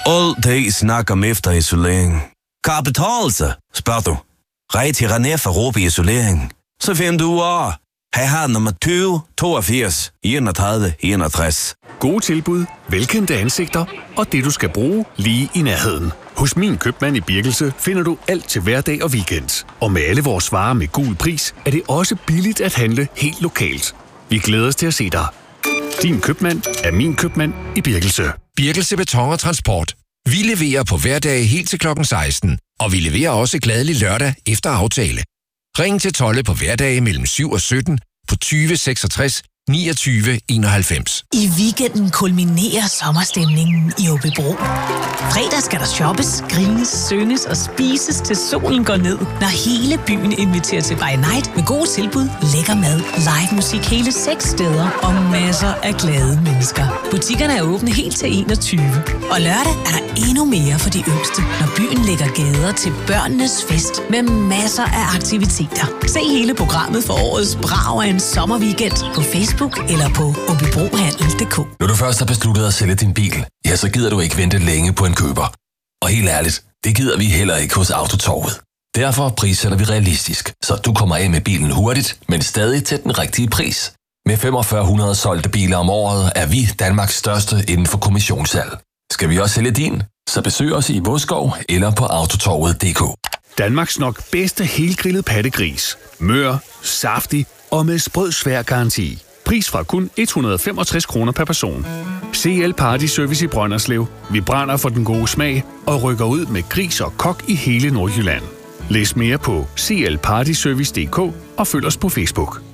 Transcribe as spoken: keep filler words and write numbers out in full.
Altid snak om efterisolering. Kan det betale sig, spørger du? Rej til René for Råbe Isolering. Så finder du ud af. Her har nummer tyve toogfirs enogtredive enogtres. Gode tilbud, velkendte ansigter og det, du skal bruge lige i nærheden. Hos Min Købmand i Birkelse finder du alt til hverdag og weekend. Og med alle vores varer med gul pris, er det også billigt at handle helt lokalt. Vi glæder os til at se dig. Din købmand er Min Købmand i Birkelse. Birkelse Beton og Transport. Vi leverer på hverdage helt til klokken seksten, og vi leverer også glædelig lørdag efter aftale. Ring til Tolle på hverdage mellem syv og sytten på tyve seksogtres niogtyve enoghalvfems. I weekenden kulminerer sommerstemningen i Aabybro. Fredag skal der shoppes, grines, synges og spises til solen går ned, når hele byen inviterer til by night med gode tilbud, lækker mad, live musik hele seks steder og masser af glade mennesker. Butikkerne er åbne helt til enogtyve. Og lørdag er der endnu mere for de yngste, når byen lægger gader til børnenes fest med masser af aktiviteter. Se hele programmet for årets brag af en sommerweekend på Facebook eller på aabybrohandel punktum d k. Når du først har besluttet at sælge din bil, ja, så gider du ikke vente længe på en køber. Og helt ærligt, det gider vi heller ikke hos Autotorvet. Derfor prissætter vi realistisk, så du kommer af med bilen hurtigt, men stadig til den rigtige pris. Med fyrre fem hundrede solgte biler om året er vi Danmarks største inden for kommissionssalg. Skal vi også sælge din? Så besøg os i Vodskov eller på autotorvet punktum d k. Danmarks nok bedste helgrillet pattegris. Mør, saftig og med sprød svær garanti. Pris fra kun et hundrede og femogtres kroner per person. C L Party Service i Brønderslev. Vi brænder for den gode smag og rykker ud med gris og kok i hele Nordjylland. Læs mere på c l party service punktum d k og følg os på Facebook.